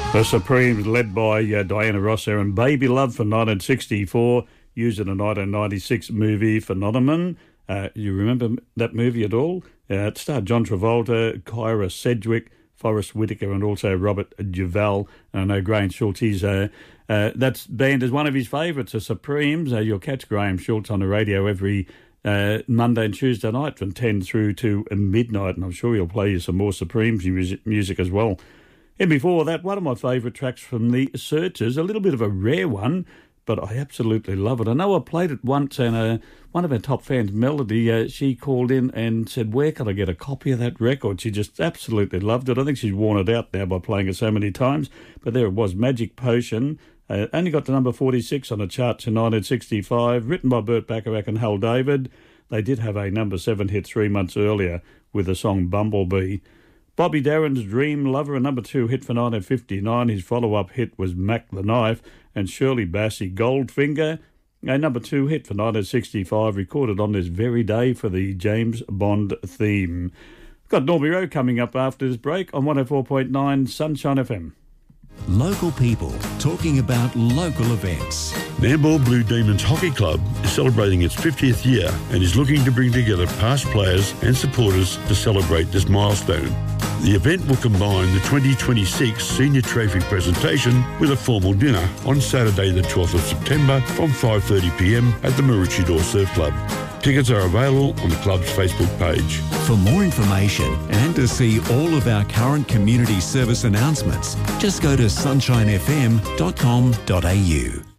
The Supremes, led by Diana Ross there, and Baby Love from 1964, used in a 1996 movie, Phenomenon. You remember that movie at all? It starred John Travolta, Kyra Sedgwick, Forrest Whitaker, and also Robert Duvall. And I know Graham Schultz, that's band is one of his favourites, the Supremes. You'll catch Graham Schultz on the radio every Monday and Tuesday night from 10 through to midnight, and I'm sure he'll play you some more Supremes music as well. And before that, one of my favourite tracks from the Searchers, a little bit of a rare one, but I absolutely love it. I know I played it once, and one of our top fans, Melody, she called in and said, where can I get a copy of that record? She just absolutely loved it. I think she's worn it out now by playing it so many times, but there it was, Magic Potion. Only got to number 46 on the charts in 1965, written by Burt Bacharach and Hal David. They did have a number 7 hit 3 months earlier with the song Bumblebee. Bobby Darin's Dream Lover, a number 2 hit for 1959. His follow-up hit was Mac the Knife, and Shirley Bassey, Goldfinger, a number 2 hit for 1965, recorded on this very day for the James Bond theme. Got Normie Rowe coming up after this break on 104.9 Sunshine FM. Local people talking about local events. Nambour Blue Demons Hockey Club is celebrating its 50th year and is looking to bring together past players and supporters to celebrate this milestone. The event will combine the 2026 Senior Trophy presentation with a formal dinner on Saturday the 12th of September from 5:30pm at the Maroochydore Surf Club. Tickets are available on the club's Facebook page. For more information and to see all of our current community service announcements, just go to sunshinefm.com.au.